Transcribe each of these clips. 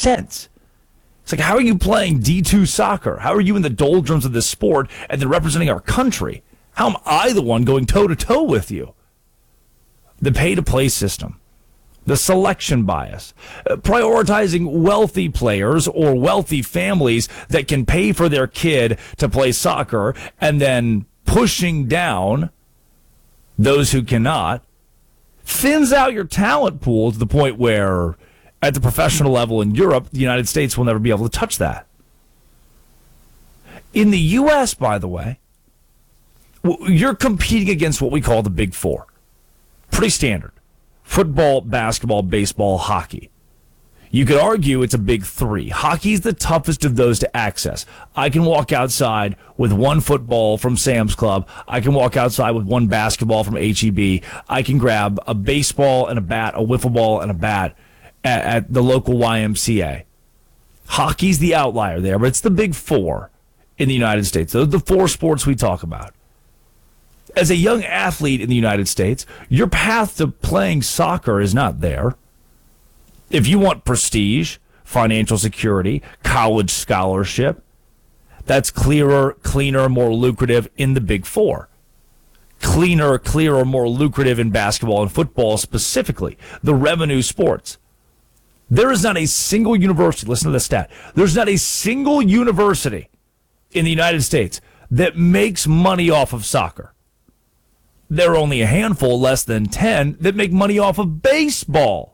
sense. It's like, how are you playing D2 soccer? How are you in the doldrums of this sport and then representing our country? How am I the one going toe-to-toe with you? The pay-to-play system, the selection bias, prioritizing wealthy players or wealthy families that can pay for their kid to play soccer and then pushing down those who cannot, thins out your talent pool to the point where at the professional level in Europe, the United States will never be able to touch that. In the U.S., by the way, you're competing against what we call the Big Four. Pretty standard. Football, basketball, baseball, hockey. You could argue it's a big three. Hockey's the toughest of those to access. I can walk outside with one football from Sam's Club. I can walk outside with one basketball from H-E-B. I can grab a baseball and a bat, a wiffle ball and a bat at the local YMCA. Hockey's the outlier there, but it's the big four in the United States. Those are the four sports we talk about. As a young athlete in the United States, your path to playing soccer is not there. If you want prestige, financial security, college scholarship, that's clearer, cleaner, more lucrative in the Big Four. Cleaner, clearer, more lucrative in basketball and football specifically, the revenue sports. There is not a single university, listen to this stat, there's not a single university in the United States that makes money off of soccer. There are only a handful, less than 10, that make money off of baseball.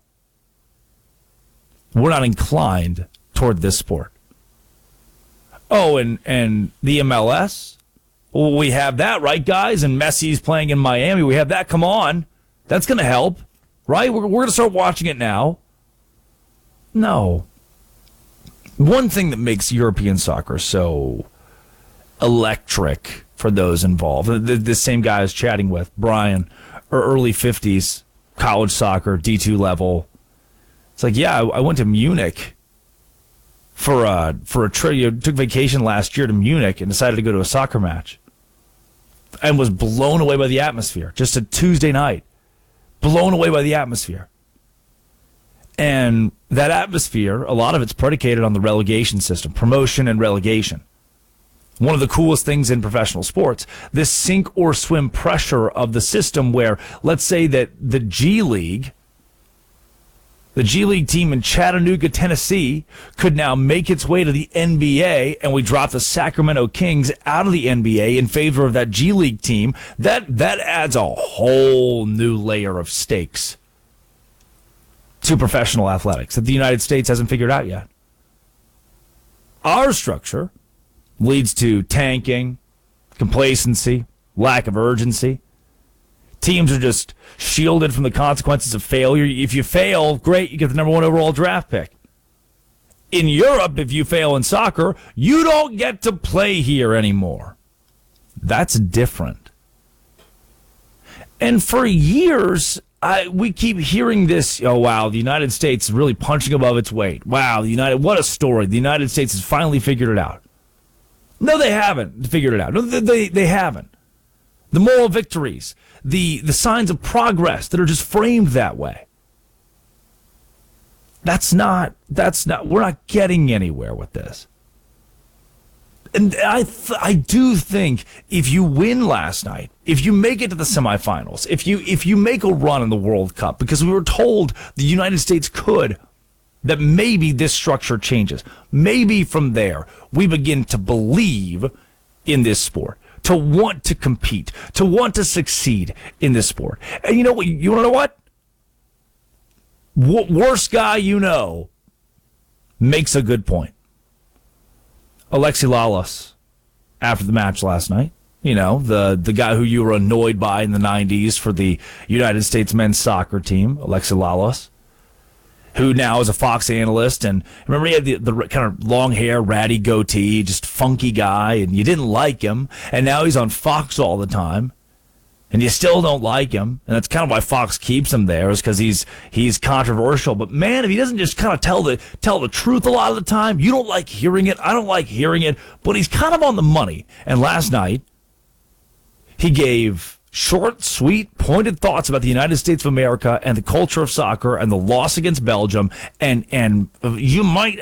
We're not inclined toward this sport. Oh, and the MLS? Well, we have that, right, guys? And Messi's playing in Miami. We have that. Come on. That's going to help, right? We're going to start watching it now. No. One thing that makes European soccer so electric for those involved, the same guy I was chatting with, Brian, early 50s, college soccer, D2 level. It's like, yeah, I went to Munich for a trip. Took vacation last year to Munich and decided to go to a soccer match and was blown away by the atmosphere. Just a Tuesday night. Blown away by the atmosphere. And that atmosphere, a lot of it's predicated on the relegation system, promotion and relegation. One of the coolest things in professional sports, this sink or swim pressure of the system where, let's say that the G League team in Chattanooga, Tennessee, could now make its way to the NBA, and we drop the Sacramento Kings out of the NBA in favor of that G League team. That adds a whole new layer of stakes to professional athletics that the United States hasn't figured out yet. Our structure leads to tanking, complacency, lack of urgency. Teams are just shielded from the consequences of failure. If you fail, great, you get the number 1 overall draft pick. In Europe, if you fail in soccer, you don't get to play here anymore. That's different. And for years, we keep hearing this, oh, wow, the United States is really punching above its weight. Wow, what a story. The United States has finally figured it out. No, they haven't figured it out. No, they haven't. The moral victories, the signs of progress that are just framed that way. That's not, we're not getting anywhere with this. And I do think if you win last night, if you make it to the semifinals, if you make a run in the World Cup, because we were told the United States could, that maybe this structure changes. Maybe from there, we begin to believe in this sport, to want to compete, to want to succeed in this sport. And you know what? You want to know what? Worst guy you know makes a good point. Alexi Lalas, after the match last night, you know, the guy who you were annoyed by in the 90s for the United States men's soccer team, Alexi Lalas, who now is a Fox analyst. And remember, he had the kind of long hair, ratty goatee, just funky guy, and you didn't like him. And now he's on Fox all the time, and you still don't like him. And that's kind of why Fox keeps him there, is because he's controversial. But man, if he doesn't just kind of tell the truth a lot of the time, you don't like hearing it. I don't like hearing it. But he's kind of on the money. And last night, he gave short, sweet, pointed thoughts about the United States of America and the culture of soccer and the loss against Belgium. And you might